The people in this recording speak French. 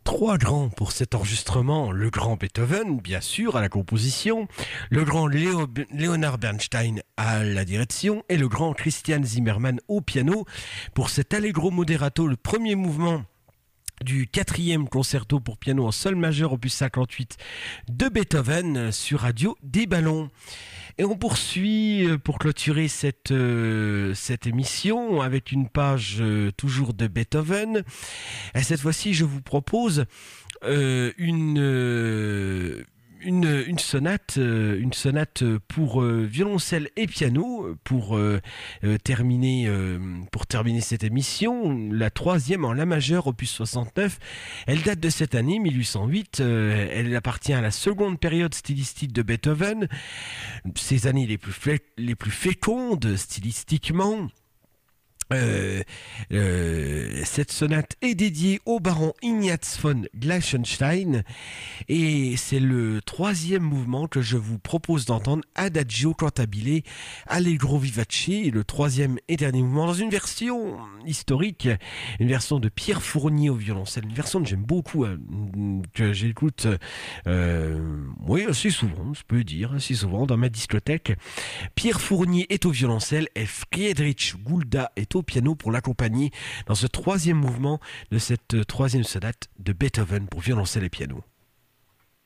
Trois grands pour cet enregistrement. Le grand Beethoven, bien sûr, à la composition, le grand Leonard Bernstein à la direction et le grand Christian Zimmermann au piano pour cet Allegro Moderato, le premier mouvement du quatrième concerto pour piano en sol majeur opus 58 de Beethoven sur Radio des Ballons. Et on poursuit pour clôturer cette émission avec une page toujours de Beethoven. Et cette fois-ci, je vous propose une sonate pour violoncelle et piano pour terminer cette émission, la troisième en la majeure, opus 69. Elle date de cette année 1808. Elle appartient à la seconde période stylistique de Beethoven, ces années les plus fécondes stylistiquement. Cette sonate est dédiée au baron Ignaz von Gleichenstein et c'est le troisième mouvement que je vous propose d'entendre, Adagio cantabile Allegro vivace, le troisième et dernier mouvement dans une version historique, une version de Pierre Fournier au violoncelle, une version que j'aime beaucoup, que j'écoute assez souvent, je peux dire, assez souvent dans ma discothèque. Pierre Fournier est au violoncelle et Friedrich Gulda est au piano pour l'accompagner dans ce troisième mouvement de cette troisième sonate de Beethoven pour violoncelle et piano.